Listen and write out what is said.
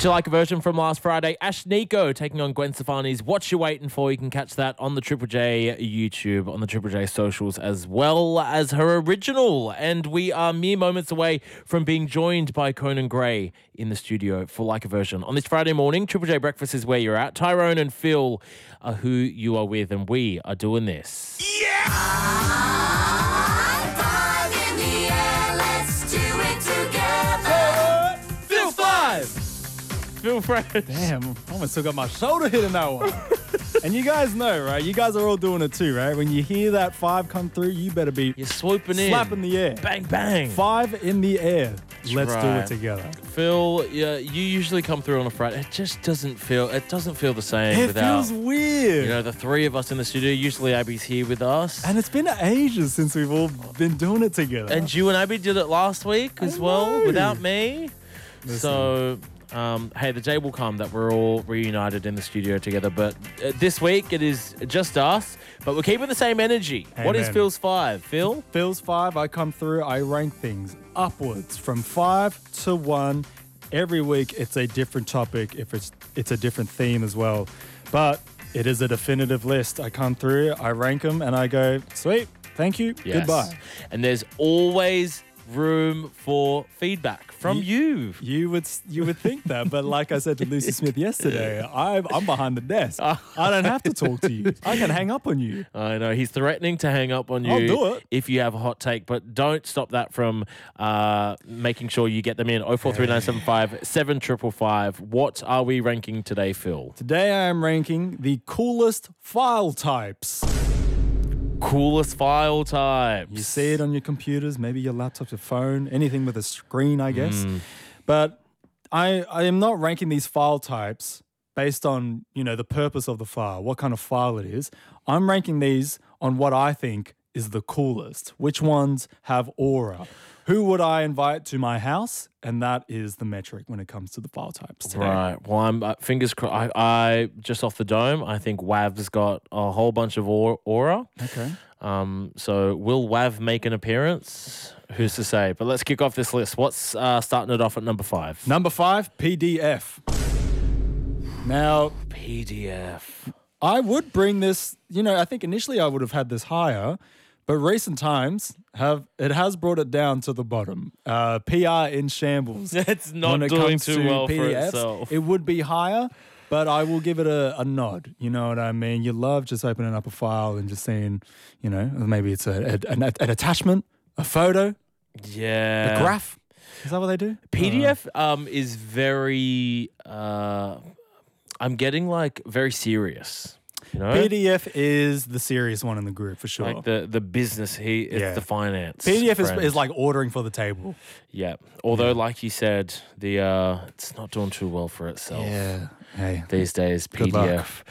you like a version from last Friday? Ash Nico taking on Gwen Stefani's What You Waiting For. You can catch that on the Triple J YouTube, on the Triple J socials, as well as her original. And we are mere moments away from being joined by Conan Gray in the studio for Like a Version. On this Friday morning, Triple J Breakfast is where you're at. Tyrone and Phil are who you are with, and we are doing this. Phil Fresh. Damn, I almost still got my shoulder hit in that one. And you guys know, right? You guys are all doing it too, right? When you hear that 5 come through, you better be You're swooping in. slapping the air. Bang, bang. 5 in the air. Let's do right. it together. Phil, yeah, you usually come through on a Friday. It just doesn't feel the same It without, feels weird. you know, the three of us in the studio. Usually Abby's here with us. And it's been ages since we've all been doing it together. And you and Abby did it last week as well, know. without me. Listen. So, hey, the day will come that we're all reunited in the studio together. But this week it is just us, but we're keeping the same energy. What is Amen. Phil's 5? Phil? Phil's 5, I come through, I rank things upwards from 5 to 1. Every week it's a different topic, if it's a different theme as well. But it is a definitive list. I come through, I rank them, and I go, sweet, thank you, Yes. goodbye. And there's always room for feedback from you. You would think that, but like I said to Lucy Smith yesterday, I'm behind the desk. I don't have to talk to you. I can hang up on you. I know, he's threatening to hang up on you I'll do it. if you have a hot take, but don't stop that from making sure you get them in. 043975 7555. What are we ranking today, Phil? Today I am ranking the coolest file types. Coolest file types. You see it on your computers, maybe your laptop, your phone, anything with a screen, I guess. But I am not ranking these file types based on, the purpose of the file, what kind of file it is. I'm ranking these on what I think is the coolest. Which ones have aura? Who would I invite to my house? And that is the metric when it comes to the file types today. Right. Well, I'm fingers crossed. I just off the dome, I think WAV's got a whole bunch of aura. Okay. So will WAV make an appearance? Who's to say? But let's kick off this list. What's starting it off at number 5? Number 5, PDF. Now, PDF. I would bring this, I think initially I would have had this higher, but recent times has brought it down to the bottom. PR in shambles. It's not when it doing comes too to well for PDFs. itself. It would be higher, but I will give it a nod. You know what I mean? You love just opening up a file and just seeing, maybe it's an attachment, a photo, Yeah. a graph. Is that what they do? PDF is very, I'm getting very serious. PDF is the serious one in the group for sure. Like the business, it's the finance. PDF friend. is like ordering for the table. Yeah. Although, like you said, it's not doing too well for itself. Yeah. Hey. These days, Good luck. PDF.